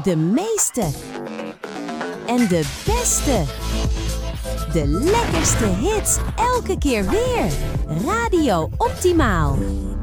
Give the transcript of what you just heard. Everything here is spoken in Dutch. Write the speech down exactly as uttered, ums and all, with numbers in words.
De meeste. En de beste. De lekkerste hits elke keer weer. Radio Optimaal.